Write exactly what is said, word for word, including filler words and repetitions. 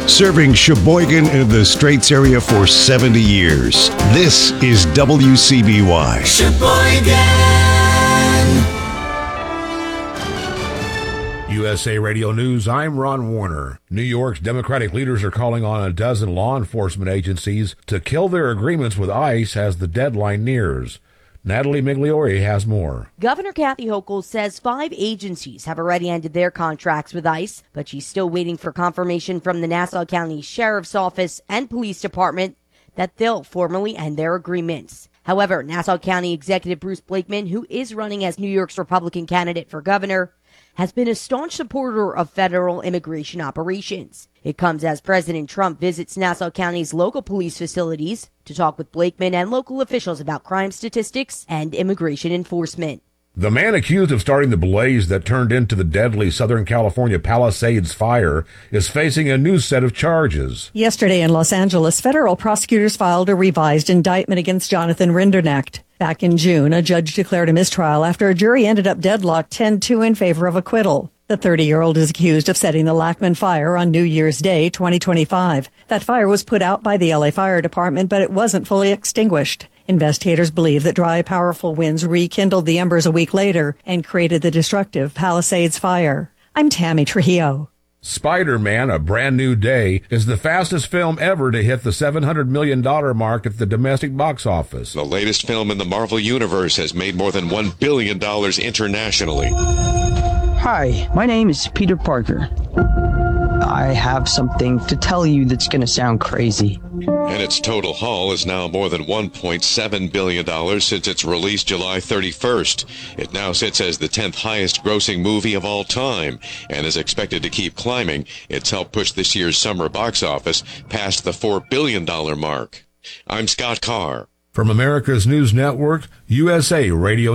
Serving Sheboygan and the Straits area for seventy years. This is W C B Y. Sheboygan. U S A Radio News, I'm Ron Warner. New York's Democratic leaders are calling on a dozen law enforcement agencies to kill their agreements with ICE as the deadline nears. Natalie Migliore has more. Governor Kathy Hochul says five agencies have already ended their contracts with ICE, but she's still waiting for confirmation from the Nassau County Sheriff's Office and Police Department that they'll formally end their agreements. However, Nassau County Executive Bruce Blakeman, who is running as New York's Republican candidate for governor, has been a staunch supporter of federal immigration operations. It comes as President Trump visits Nassau County's local police facilities to talk with Blakeman and local officials about crime statistics and immigration enforcement. The man accused of starting the blaze that turned into the deadly Southern California Palisades fire is facing a new set of charges. Yesterday in Los Angeles, federal prosecutors filed a revised indictment against Jonathan Rinderknecht. Back in June, a judge declared a mistrial after a jury ended up deadlocked ten two in favor of acquittal. The thirty-year-old is accused of setting the Lackman fire on New Year's Day, twenty twenty-five. That fire was put out by the L A Fire Department, but it wasn't fully extinguished. Investigators believe that dry, powerful winds rekindled the embers a week later and created the destructive Palisades fire. I'm Tammy Trujillo. Spider-Man: A Brand New Day is the fastest film ever to hit the seven hundred million dollars mark at the domestic box office. The latest film in the Marvel Universe has made more than one billion dollars internationally. Hi, my name is Peter Parker. I have something to tell you that's going to sound crazy. And its total haul is now more than one point seven billion dollars since its release July thirty-first. It now sits as the tenth highest grossing movie of all time and is expected to keep climbing. It's helped push this year's summer box office past the four billion dollars mark. I'm Scott Carr. From America's News Network, U S A Radio